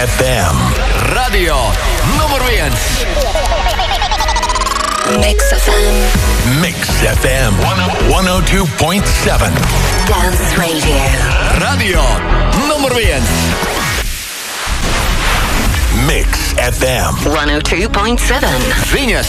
FM. Radio numur 1. Mix FM. Mix FM 102.7. Dance Radio. Radio numur 1. Mix FM 102.7. Viņas.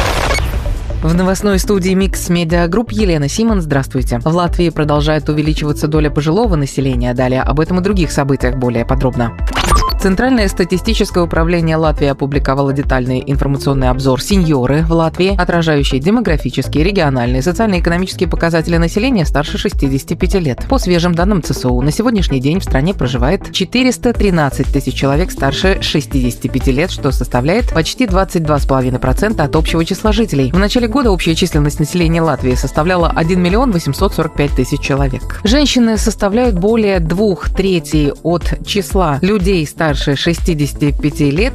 В новостной студии Mix Media Group Елена Симон. Здравствуйте. В Латвии продолжает увеличиваться доля пожилого населения. Далее об этом и других событиях более подробно. Центральное статистическое управление Латвии опубликовало детальный информационный обзор «Сеньоры в Латвии», отражающий демографические, региональные, социально-экономические показатели населения старше 65 лет. По свежим данным ЦСУ, на сегодняшний день в стране проживает 413 тысяч человек старше 65 лет, что составляет почти 22,5% от общего числа жителей. В начале года общая численность населения Латвии составляла 1 миллион 845 тысяч человек. Женщины составляют более 2/3 от числа людей старше 65 лет,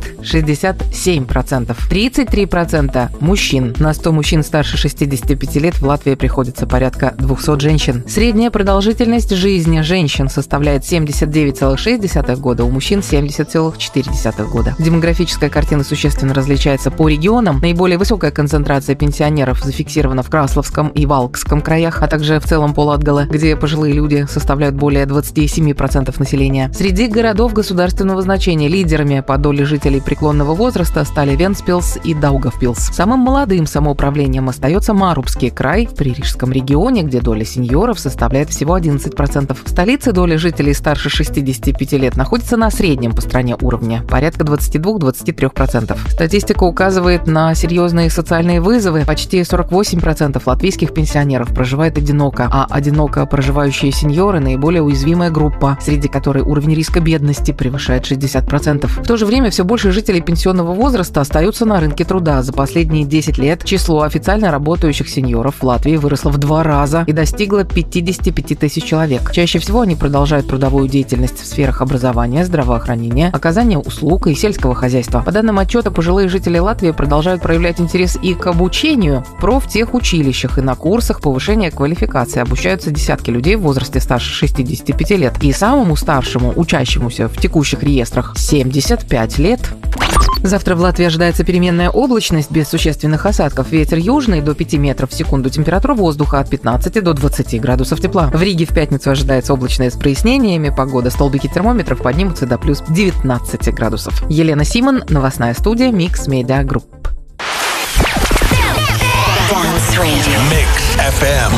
67%. 33% мужчин. На 100 мужчин старше 65 лет в Латвии приходится порядка 200 женщин. Средняя продолжительность жизни женщин составляет 79,6 года, у мужчин 70,4 года. Демографическая картина существенно различается по регионам. Наиболее высокая концентрация пенсионеров зафиксирована в Красловском и Валкском краях, а также в целом по Латгале, где пожилые люди составляют более 27% населения. Среди городов государственного значения лидерами по доле жителей преклонного возраста стали Вентспилс и Даугавпилс. Самым молодым самоуправлением остается Марубский край в Пририжском регионе, где доля сеньоров составляет всего 11%. В столице доля жителей старше 65 лет находится на среднем по стране уровне, порядка 22-23%. Статистика указывает на серьезные социальные вызовы. Почти 48% латвийских пенсионеров проживает одиноко, а одиноко проживающие сеньоры – наиболее уязвимая группа, среди которой уровень риска бедности превышает 60%. В то же время все больше жителей пенсионного возраста остаются на рынке труда. За последние 10 лет число официально работающих сеньоров в Латвии выросло в 2 раза и достигло 55 тысяч человек. Чаще всего они продолжают трудовую деятельность в сферах образования, здравоохранения, оказания услуг и сельского хозяйства. По данным отчета, пожилые жители Латвии продолжают проявлять интерес и к обучению в профтехучилищах и на курсах повышения квалификации. Обучаются десятки людей в возрасте старше 65 лет. И самому старшему, учащемуся в текущих реестрах, 75 лет. Завтра в Латвии ожидается переменная облачность без существенных осадков. Ветер южный до 5 метров в секунду. Температура воздуха от 15 до 20 градусов тепла. В Риге в пятницу ожидается облачное с прояснениями. Погода. Столбики термометров поднимутся до плюс 19 градусов. Елена Симон, новостная студия Mix Media Group. Mix FM